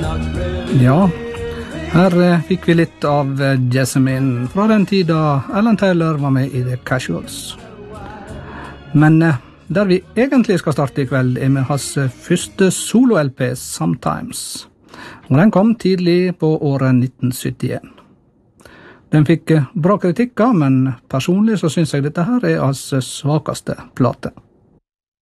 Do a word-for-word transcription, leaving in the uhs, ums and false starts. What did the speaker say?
Ja, her eh, fikk vi litt av eh, Jessamine fra den tida Alan Taylor var med i The Casuals. Men eh, der vi egentlig skal starte i kveld er med hans eh, første solo-L P, Sometimes. Og den kom tidlig på året nitten syttien. Den fikk eh, bra kritikker, men personlig så synes jeg dette her er hans eh, svakeste plate.